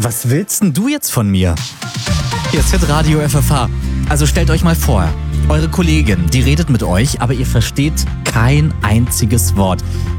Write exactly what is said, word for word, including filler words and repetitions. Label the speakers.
Speaker 1: Was willst denn du jetzt von mir? Hier ist Hitradio F F H. Also stellt euch mal vor, eure Kollegin, die redet mit euch, aber ihr versteht kein einziges Wort.